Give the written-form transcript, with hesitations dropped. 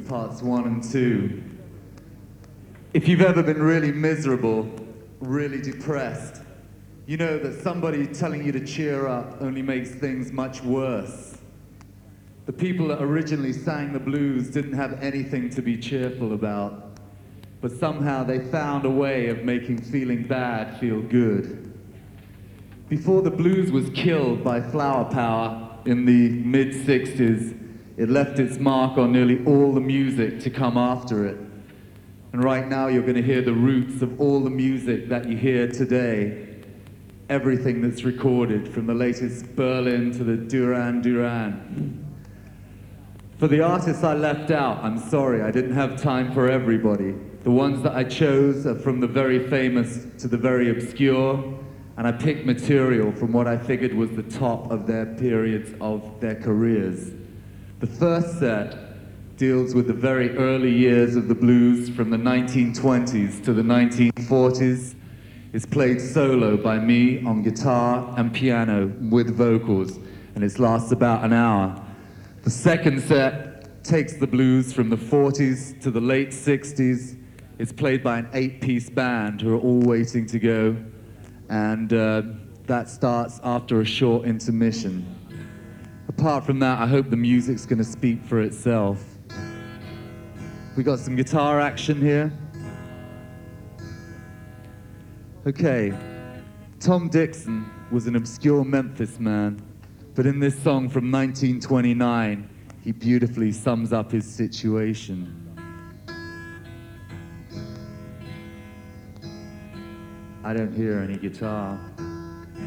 parts 1 and 2. If you've ever been really miserable, really depressed, you know that somebody telling you to cheer up only makes things much worse. The people that originally sang the blues didn't have anything to be cheerful about, but somehow they found a way of making feeling bad feel good. Before the blues was killed by flower power in the mid-60s, it left its mark on nearly all the music to come after it. And right now you're going to hear the roots of all the music that you hear today. Everything that's recorded, from the latest Berlin to the Duran Duran. For the artists I left out, I'm sorry, I didn't have time for everybody. The ones that I chose are from the very famous to the very obscure, and I picked material from what I figured was the top of their periods of their careers. The first set deals with the very early years of the blues from the 1920s to the 1940s. It's played solo by me on guitar and piano with vocals, and it lasts about an hour. The second set takes the blues from the 40s to the late 60s. It's played by an 8-piece band who are all waiting to go, and that starts after a short intermission. Apart from that, I hope the music's going to speak for itself. We got some guitar action here. Okay, Tom Dixon was an obscure Memphis man, but in this song from 1929, he beautifully sums up his situation. I don't hear any guitar.